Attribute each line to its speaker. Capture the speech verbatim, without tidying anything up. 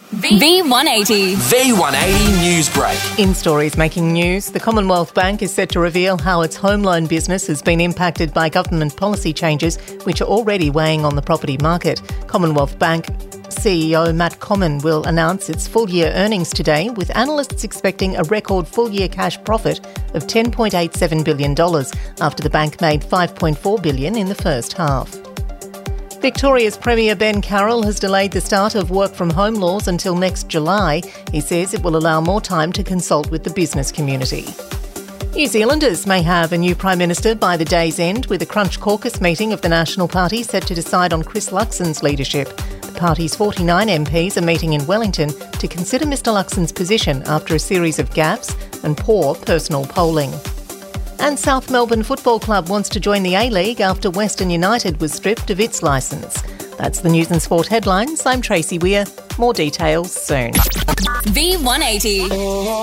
Speaker 1: V one eighty.
Speaker 2: V one eighty News Break.
Speaker 3: In stories making news, the Commonwealth Bank is set to reveal how its home loan business has been impacted by government policy changes which are already weighing on the property market. Commonwealth Bank C E O Matt Comyn will announce its full-year earnings today, with analysts expecting a record full-year cash profit of ten point eight seven billion dollars after the bank made five point four billion dollars in the first half. Victoria's Premier Ben Carroll has delayed the start of work-from-home laws until next July. He says it will allow more time to consult with the business community. New Zealanders may have a new Prime Minister by the day's end, with a Crunch caucus meeting of the National Party set to decide on Chris Luxon's leadership. The party's forty-nine M Ps are meeting in Wellington to consider Mr Luxon's position after a series of gaffes and poor personal polling. And South Melbourne Football Club wants to join the A-League after Western United was stripped of its licence. That's the News and Sport headlines. I'm Tracy Weir. More details soon.
Speaker 1: V one eighty.